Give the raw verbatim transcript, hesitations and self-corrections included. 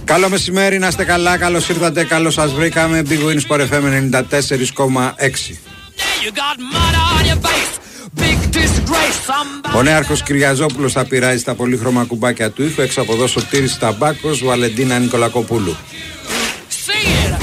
Καλό μεσημέρι, να είστε καλά, καλώς ήρθατε, καλώς σας βρήκαμε. Big Win Sport εφ εμ ενενήντα τέσσερα κόμμα έξι. Ο νέαρχος Κυριαζόπουλος θα πειράζει τα πολύχρωμα κουμπάκια του ήχου. Έξω από εδώ Σωτήρης Ταμπάκος, Βαλεντίνα Νικολακοπούλου.